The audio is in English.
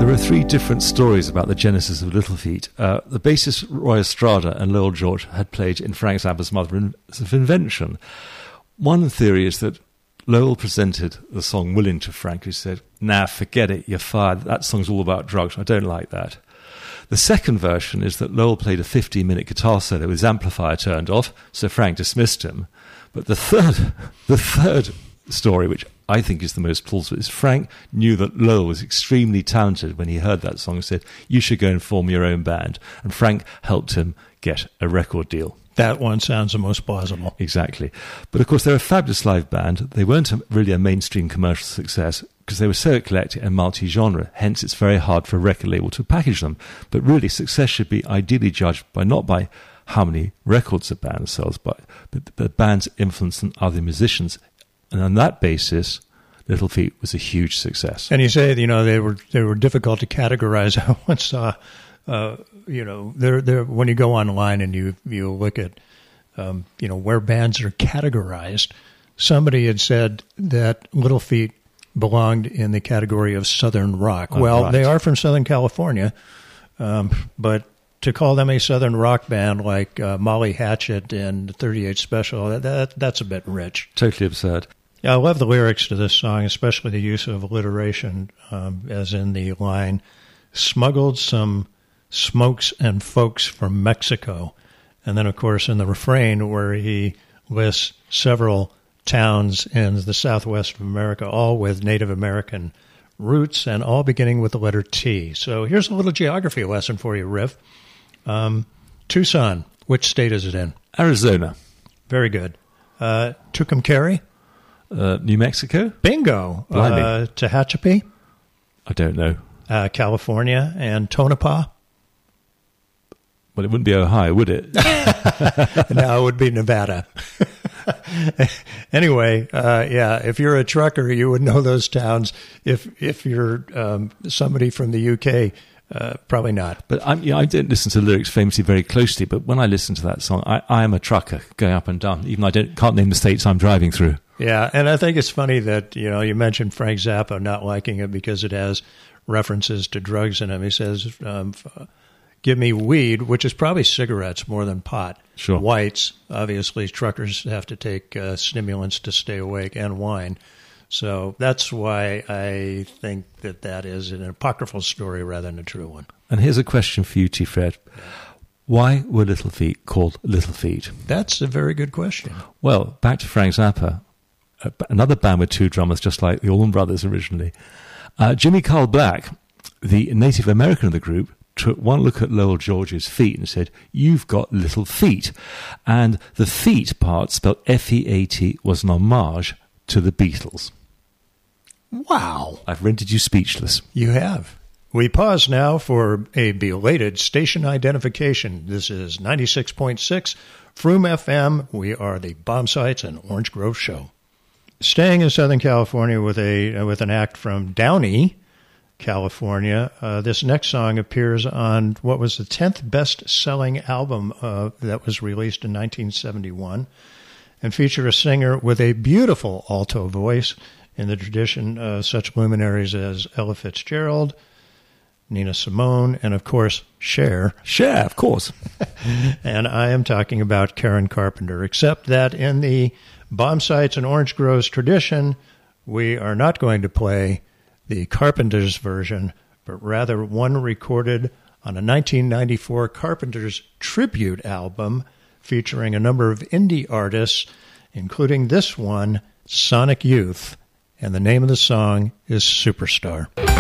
There are three different stories about the genesis of Little Feat. The bassist Roy Estrada and Lowell George had played in Frank Zappa's Mother of Invention. One theory is that Lowell presented the song Willing to Frank, who said, "Nah, forget it, you're fired. That song's all about drugs. I don't like that." The second version is that Lowell played a 15-minute guitar solo with his amplifier turned off, so Frank dismissed him. But the third story, which I think is the most plausible, is Frank knew that Lowell was extremely talented when he heard that song and said, "You should go and form your own band." And Frank helped him get a record deal. That one sounds the most plausible. Exactly. But of course, they're a fabulous live band. They weren't really a mainstream commercial success because they were so eclectic and multi-genre. Hence, it's very hard for a record label to package them. But really, success should be ideally judged not by how many records a band sells, but the band's influence on other musicians. And on that basis, Little Feat was a huge success. And you say, they were difficult to categorize. I once saw, when you go online and you look at, where bands are categorized, somebody had said that Little Feat belonged in the category of Southern rock. Oh, well, right. They are from Southern California, but to call them a Southern rock band like Molly Hatchet and 38 Special, that's a bit rich. Totally absurd. Yeah, I love the lyrics to this song, especially the use of alliteration, as in the line, "Smuggled some smokes and folks from Mexico." And then, of course, in the refrain where he lists several towns in the southwest of America, all with Native American roots and all beginning with the letter T. So here's a little geography lesson for you, Riff. Tucson, which state is it in? Arizona. Very good. Tucumcari? New Mexico? Bingo. Tehachapi? I don't know. California. And Tonopah? Well, it wouldn't be Ohio, would it? No, it would be Nevada. Anyway, if you're a trucker, you would know those towns. If you're somebody from the UK, probably not. But I don't listen to the lyrics famously very closely, but when I listen to that song, I am a trucker going up and down, even though can't name the states I'm driving through. Yeah, and I think it's funny that, you mentioned Frank Zappa not liking it because it has references to drugs in it. He says, "Give me weed," which is probably cigarettes more than pot. Sure. Whites, obviously, truckers have to take stimulants to stay awake, and wine. So that's why I think that is an apocryphal story rather than a true one. And here's a question for you, T. Fred. Why were Little Feat called Little Feat? That's a very good question. Well, back to Frank Zappa, another band with two drummers, just like the Allman Brothers originally. Jimmy Carl Black, the Native American of the group, took one look at Lowell George's feet and said, "You've got little feet." And the feet part, spelled F-E-A-T, was an homage to the Beatles. Wow. I've rendered you speechless. You have. We pause now for a belated station identification. This is 96.6 Froome FM. We are the Bomb Sites and Orange Grove Show. Staying in Southern California with an act from Downey, California. This next song appears on what was the 10th best-selling album that was released in 1971 and featured a singer with a beautiful alto voice in the tradition of such luminaries as Ella Fitzgerald, Nina Simone, and, of course, Cher. Cher, of course. And I am talking about Karen Carpenter, except that in the Bomb Sites and Orange Groves tradition, we are not going to play the Carpenters version, but rather one recorded on a 1994 Carpenters tribute album featuring a number of indie artists, including this one, Sonic Youth, and the name of the song is Superstar.